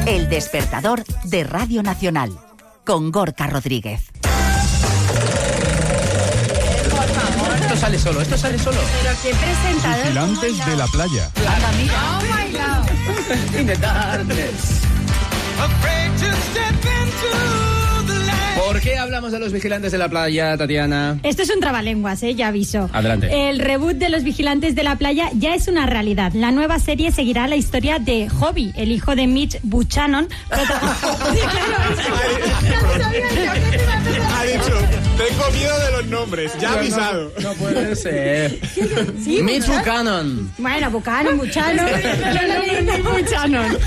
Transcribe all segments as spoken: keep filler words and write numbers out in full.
El despertador de Radio Nacional, con Gorka Rodríguez. Esto sale solo, esto sale solo. Pero qué presentador. Vigilantes de la playa. Anda, mira. Oh my God. In the darkness. ¿Por qué hablamos de los vigilantes de la playa, Tatiana? Esto es un trabalenguas, ¿eh? Ya aviso. Adelante. El reboot de los vigilantes de la playa ya es una realidad. La nueva serie seguirá la historia de Hobby, el hijo de Mitch Buchanan. Ha dicho, tengo miedo de los nombres, ya ha avisado. No, no puede ser. Sí, Mitch Buchanan. Bueno, Buchanan, Buchanan. Buchanan.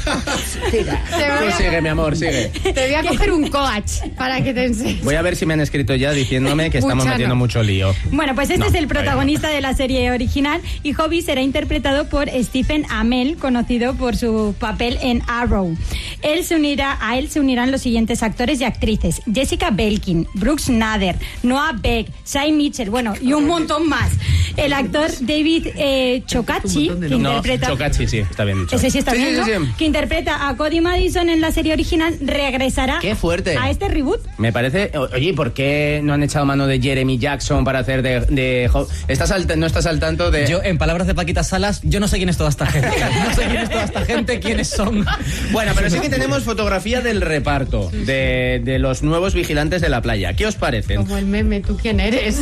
Pues sigue, mi amor, sigue. Te voy a coger un coach para que te enseñes. Voy a ver si me han escrito ya diciéndome que estamos Buchanan. metiendo mucho lío. Bueno, pues este No, es el protagonista de la serie original y Hobby será interpretado por Stephen Amell, conocido por su papel en Arrow. Él se unirá, a él se unirán los siguientes actores y actrices: Jessica Belkin, Brooks Nader, Noah Beck, Shai Mitchell, bueno, y un montón más. El actor David eh, Chokachi, que No, interpreta... Chokachi, sí, está bien dicho. Ese sí está Sí, bien, sí, ¿no? sí, sí. Que interpreta a Cody Madison en la serie original, regresará ¡Qué fuerte! a este reboot. Me parece... o- Oye, ¿por qué no han echado mano de Jeremy Jackson para hacer de... de Ho- ¿Estás al, ¿No estás al tanto de...? Yo, en palabras de Paquita Salas, yo no sé quién es toda esta gente. No sé quién es toda esta gente, quiénes son. Bueno, pero sí que tenemos fotografía del reparto de, de los nuevos vigilantes de la playa. ¿Qué os parecen? Como el meme, ¿tú quién eres?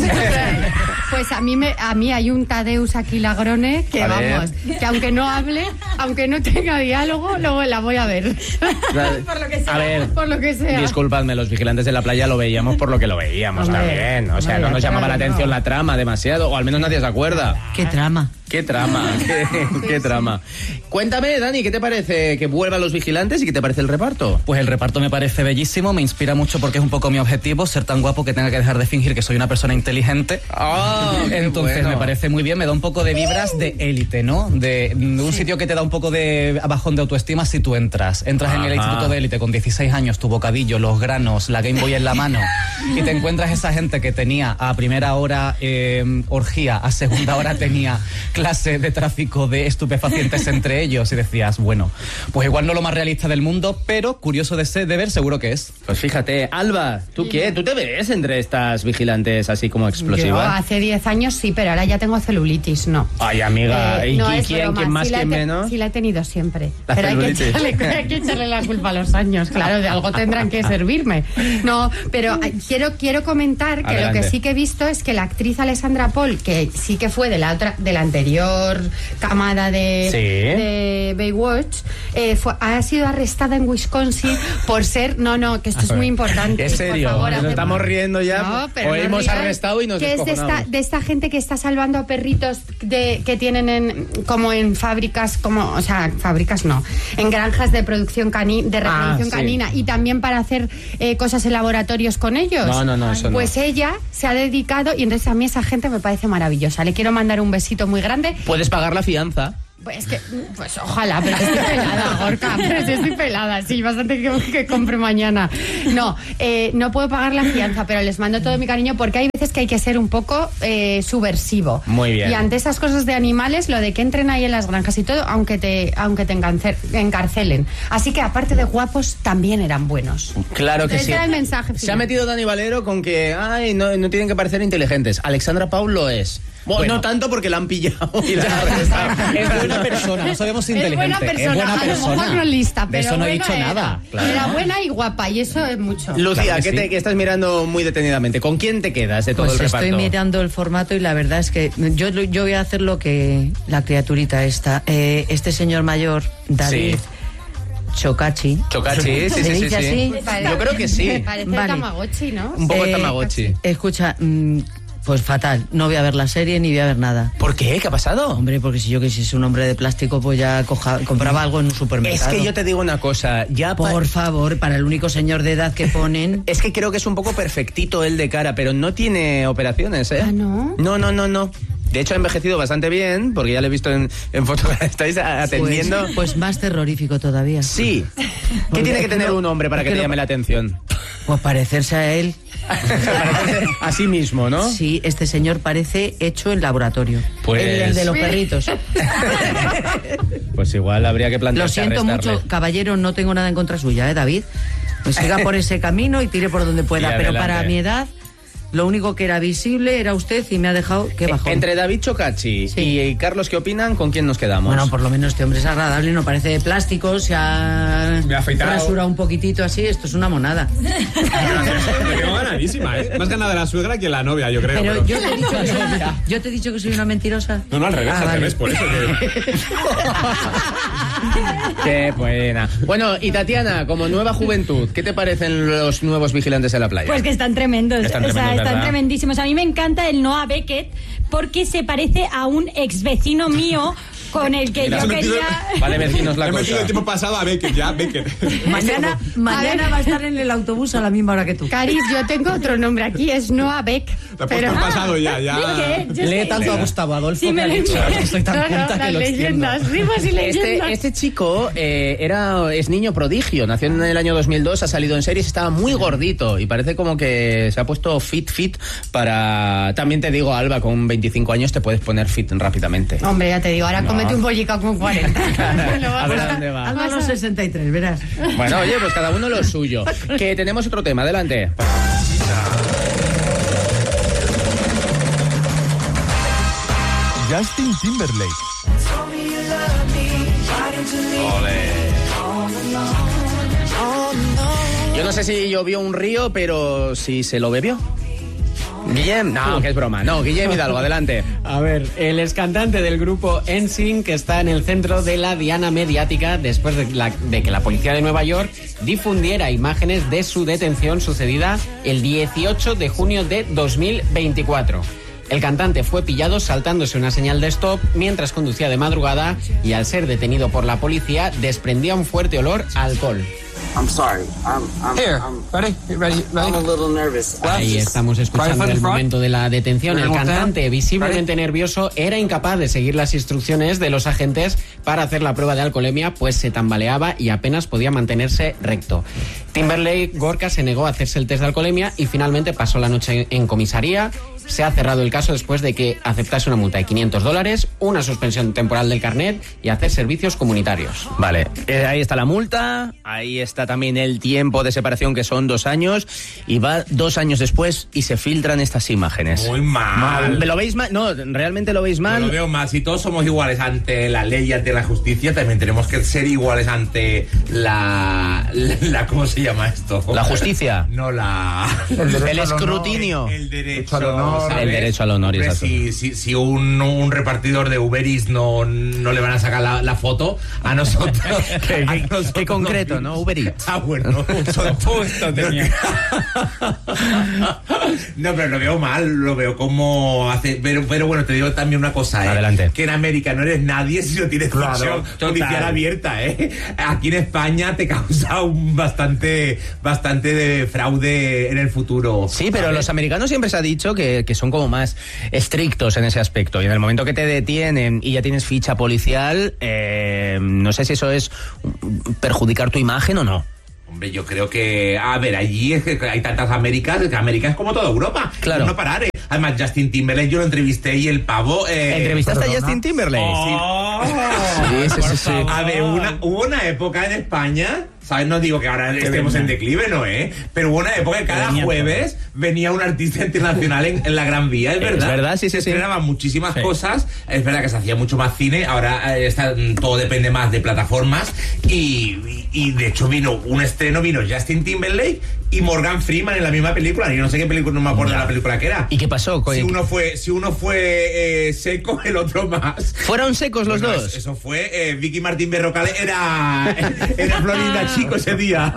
Pues a mí me, a mí hay un Tadeusz Aquilagrone que A ver. vamos, que aunque no hable, aunque no tenga diálogo, luego la voy a ver. Por lo que sea. A ver, Por lo que sea. disculpadme, los vigilantes de la playa lo veíamos por lo que lo veíamos Hombre, también. O sea, hombre, no nos llamaba la claro, atención no. la trama demasiado, o al menos nadie se acuerda. ¿Qué trama? ¿Qué trama? ¿Qué, qué trama? Cuéntame, Dani, ¿qué te parece que vuelvan los vigilantes y qué te parece el reparto? Pues el reparto me parece bellísimo, me inspira mucho porque es un poco mi objetivo, ser tan guapo que tenga que dejar de fingir que soy una persona inteligente. Ah, qué Entonces bueno. me parece muy bien, me da un poco de vibras de élite, ¿no? De, de un sitio que te da un poco de bajón de autoestima si tú entras. Entras en el Ajá. instituto de élite con dieciséis años, tu bocadillo, los granos, la Game Boy en la mano, y te encuentras esa gente que tenía a primera hora eh, orgía, a segunda hora tenía clase de tráfico de estupefacientes entre ellos, y decías, bueno, pues igual no lo más realista del mundo, pero curioso de, ser, de ver seguro que es. Pues fíjate, Alba, ¿tú qué? ¿Tú te ves entre estas vigilantes así como Yo explosivas? hace diez años sí, pero ahora ya tengo celulitis, no. Ay, amiga, Eh, ¿y no quién, es quién, broma, quién más, sí la quién he te- menos? Sí la he tenido siempre. La pero hay que, celulitis. echarle, hay que echarle la culpa a los años, claro, de algo tendrán que servirme. No, pero eh, quiero, quiero comentar que Adelante. lo que sí que he visto es que la actriz Alessandra Paul, que sí que fue de la otra, de la anterior camada de, Sí. de Baywatch, eh, fue, ha sido arrestada en Wisconsin por ser, no, no, que esto es muy importante. ¿En serio? Por favor, Nos hace- estamos riendo ya. No, pero o no hemos rías, arrestado y nos que es de esta, descojonamos. de esta gente que está salvando a perritos de, que tienen en, como en fábricas, como, o sea, fábricas no, en granjas de producción cani, de reproducción sí. canina, y también para hacer eh, cosas en laboratorios con ellos. No, no, no, eso no. Pues ella se ha dedicado, y entonces a mí esa gente me parece maravillosa. Le quiero mandar un besito muy grande. Puedes pagar la fianza. Pues que, pues ojalá, pero estoy pelada, Gorka, pero sí estoy pelada, sí, bastante que, que compre mañana. No, eh, no puedo pagar la fianza, pero les mando todo mi cariño porque hay veces que hay que ser un poco eh, subversivo. Muy bien. Y ante esas cosas de animales, lo de que entren ahí en las granjas y todo, aunque te, aunque te engancer- encarcelen. Así que aparte de guapos, también eran buenos. Claro que Entonces sí. era el mensaje Se final. ha metido Dani Valero con que, ay, no, no tienen que parecer inteligentes. Alexandra Paul lo es. Bueno, Bueno. no tanto porque la han pillado y la han arrestado. Es buena persona, no sabemos si Es inteligente. buena persona, es buena a lo persona. mejor no lista, De pero eso no he buena dicho era. nada. Claro. Era buena y guapa, y eso es mucho. Lucía, Claro que ¿qué, te- sí. que estás mirando muy detenidamente? ¿Con quién te quedas de todo Pues el reparto? estoy mirando el formato y la verdad es que yo, yo voy a hacer lo que la criaturita esta. Eh, este señor mayor, David Chokachi. Chokachi, sí, ¿Se sí, sí, dice sí. así? Yo creo que sí. Parece Vale. Tamagotchi, ¿no? Un poco Eh, Tamagotchi. Escucha, mm, pues fatal. No voy a ver la serie ni voy a ver nada. ¿Por qué? ¿Qué ha pasado? Hombre, porque si yo quisiese un hombre de plástico, pues ya coja- compraba algo en un Es supermercado. que yo te digo una cosa, ya pa- Por favor, para el único señor de edad que ponen... Es que creo que es un poco perfectito él de cara, pero no tiene operaciones, ¿eh? Ah, ¿no? No, no, no, no. De hecho, ha envejecido bastante bien, porque ya lo he visto en, en fotos. ¿Estáis atendiendo? Pues, pues más terrorífico todavía. Sí. ¿Qué Porque tiene que es tener lo- un hombre para es que que te lo- llame la atención? Pues parecerse a él. A sí mismo, ¿no? Sí, este señor parece hecho en laboratorio. Pues- El, el de los perritos. Pues igual habría que Lo plantearse siento arrestarle. mucho, caballero, no tengo nada en contra suya, ¿eh, David? Pues siga por ese camino y tire por donde pueda. Y Pero adelante. para mi edad, lo único que era visible era usted y me ha dejado que bajón. Entre David Chocachi Sí. y Carlos, ¿qué opinan? ¿Con quién nos quedamos? Bueno, por lo menos este hombre es agradable, no parece de plástico, se ha Me ha afeitado. rasurado un poquitito así, esto es una monada. Me quedo ganadísima, ¿eh? Más ganada la suegra que la novia, yo creo. Pero pero- yo te he dicho que soy, yo te he dicho que soy una mentirosa. No, no, al revés, Ah, al vale. revés, por eso que... Qué buena. Bueno, y Tatiana, como nueva juventud, ¿qué te parecen los nuevos vigilantes de la playa? Pues que están tremendos, Están o sea, tremendos, están ¿verdad? tremendísimos. A mí me encanta el Noah Beckett porque se parece a un ex vecino mío con el que Mira, yo se me quería... Vale, vecinos, la He metido cosa. el tiempo pasado a Beckett, ya, Beckett. Mañana, mañana va a estar en el autobús a la misma hora que tú. Caris, yo tengo otro nombre aquí, es Noah Beck. Te has Pero puesto el pasado ya, ya. Beckett, yo Lee sé- tanto a Gustavo Adolfo Sí, que me ha lo dicho, entiendo. estoy tan No, no, junta que las lo extiendo. leyendas, rimas y leyendas. Este, este chico eh, era, es niño prodigio, nació en el año dos mil dos, ha salido en series, estaba muy gordito y parece como que se ha puesto fit, fit para... También te digo, Alba, con veinticinco años te puedes poner fit rápidamente. Hombre, ya te digo, ahora No. cómete un bollicao con cuarenta. Lo vas A ver a- a dónde va. Hazlo a los sesenta y tres, verás. Bueno, oye, pues cada uno lo suyo. Que tenemos otro tema, adelante. Justin Timberlake. Yo no sé si llovió un río, pero si se lo bebió. Guillem, no, que es broma. No, Guillem Hidalgo, adelante. A ver, el excantante del grupo N Sync está en el centro de la diana mediática después de, la- de que la policía de Nueva York difundiera imágenes de su detención sucedida el dieciocho de junio de dos mil veinticuatro. El cantante fue pillado saltándose una señal de stop mientras conducía de madrugada y al ser detenido por la policía desprendía un fuerte olor a alcohol. I'm sorry. I'm, I'm, Here, I'm, ready? Ready? I'm a little nervous. Ahí estamos escuchando el momento de la detención. El cantante, visiblemente nervioso, era incapaz de seguir las instrucciones de los agentes para hacer la prueba de alcoholemia, pues se tambaleaba y apenas podía mantenerse recto. Timberlake Gorka se negó a hacerse el test de alcoholemia y finalmente pasó la noche en comisaría. Se ha cerrado el caso después de que aceptase una multa de quinientos dólares, una suspensión temporal del carnet y hacer servicios comunitarios. Vale, eh, ahí está la multa, ahí está también el tiempo de separación, que son dos años, y va dos años después y se filtran estas imágenes. Muy mal. ¿Lo veis mal? No, realmente lo veis mal. Yo lo veo mal. Si todos somos iguales ante la ley y ante la justicia, también tenemos que ser iguales ante la... la, la- ¿cómo se llama esto? La justicia. No, la... El escrutinio. El, el derecho al honor. ¿sabes? El derecho al honor, Hombre, exacto. si, si, si un, un repartidor de Uber Eats no, no le van a sacar la, la foto, a nosotros... Qué, a qué- nosotros qué concreto, ¿no? Uber Eats. Ah, bueno. Son Justo tenía. No, pero lo veo mal, lo veo como hace. Pero, pero bueno, te digo también una cosa, ¿eh? Adelante. Que en América no eres nadie si no tienes Claro, función total. judicial abierta, ¿eh? Aquí en España te causa un bastante, bastante de fraude en el futuro. Sí, pero ¿sabes? los americanos siempre se ha dicho que, que son como más estrictos en ese aspecto. Y en el momento que te detienen y ya tienes ficha policial, eh, no sé si eso es perjudicar tu imagen o no. Hombre, yo creo que, a ver, allí es que hay tantas Américas, que América es como toda Europa. Claro. No parar, ¿eh? Además, Justin Timberlake, yo lo entrevisté y el pavo... Eh, ¿Entrevistaste a ¿perdona? Justin Timberlake? Oh, Sí, sí, sí, sí. A ver, una, hubo una época en España, ¿sabes? No digo que ahora estemos en declive, ¿no, eh? Pero hubo una época que cada venía jueves venía un artista internacional en, en la Gran Vía, es Es verdad. verdad, sí, sí, Se sí. estrenaban muchísimas Sí. cosas, es verdad que se hacía mucho más cine, ahora eh, está, todo depende más de plataformas y, y, y de hecho vino un estreno, vino Justin Timberlake y Morgan Freeman en la misma película. Yo no sé qué película, no me acuerdo de la película que era. ¿Y qué pasó? Si uno fue, si uno fue eh, seco, el otro más. ¿Fueron secos los Bueno, dos? Eso, eso fue, eh, Vicky Martín Berrocal era, era Florinda Chico ese día.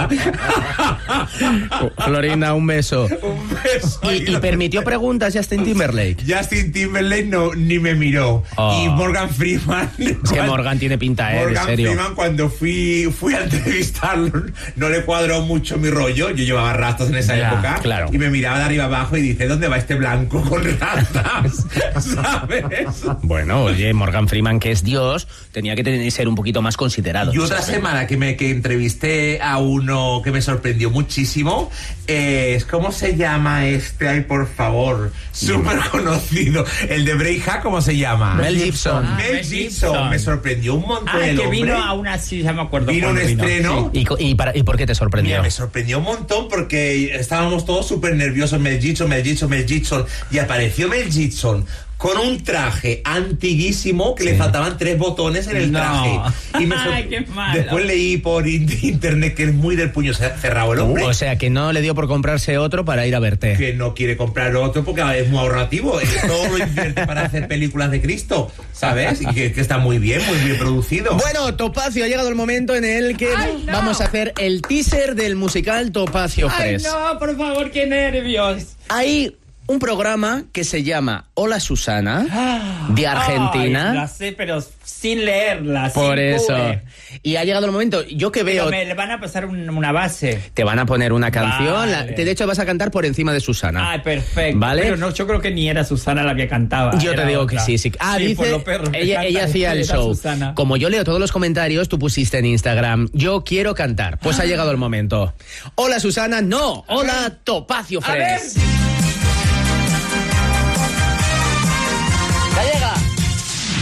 Florinda, un beso. Un beso. ¿Y, y permitió preguntas Justin Timberlake? Justin Timberlake no, ni me miró. Oh. Y Morgan Freeman. Es que Morgan tiene pinta, eh, de Morgan serio. Freeman, cuando fui, fui a entrevistarlo, no le cuadró mucho mi rollo. Yo llevaba rastas en esa Ya, época. claro. Y me miraba de arriba abajo y dice, ¿dónde va este blanco con rastas? ¿Sabes? Bueno, oye, Morgan Freeman, que es Dios, tenía que tener- ser un poquito más considerado. Y otra ¿sabes? semana que me que entrevisté puse a uno que me sorprendió muchísimo. Eh, ¿Cómo se llama este? Ay, por favor. Súper conocido. El de Braveheart, ¿cómo se llama? Mel Gibson. Ah, Mel Gibson. Me sorprendió un montón ah, el que hombre. vino a una, sí, ya me acuerdo. Vino un estreno. Sí. ¿Y, y, para, ¿Y por qué te sorprendió? Mira, me sorprendió un montón porque estábamos todos súper nerviosos. Mel Gibson, Mel Gibson, Mel Gibson. Y apareció Mel Gibson con un traje antiguísimo que sí. le faltaban tres botones en el traje. No. Y me Ay, qué malo. Después leí por internet que es muy del puño cerrado el hombre. Uh, o sea, que no le dio por comprarse otro para ir a verte. Que no quiere comprar otro porque es muy ahorrativo. Todo lo invierte para hacer películas de Cristo, ¿sabes? Y que, que está muy bien, muy bien producido. Bueno, Topacio, ha llegado el momento en el que Ay, no. vamos a hacer el teaser del musical Topacio Fresh. Ay, no, por favor, qué nervios. Hay un programa que se llama Hola Susana, de Argentina. Ay, la sé, pero sin leerla. Por sin eso. Google. Y ha llegado el momento. Yo que veo. Pero me van a pasar un, una base. Te van a poner una canción. Vale. La, de hecho, vas a cantar por encima de Susana. Ay, perfecto. ¿Vale? Pero no, yo creo que ni era Susana la que cantaba. Yo te digo otra. que sí, sí. Ah, sí, dice. Ella, ella hacía el show. Susana. Como yo leo todos los comentarios, tú pusiste en Instagram, yo quiero cantar. Pues ha llegado el momento. Hola Susana, no. Hola Topacio Fresh.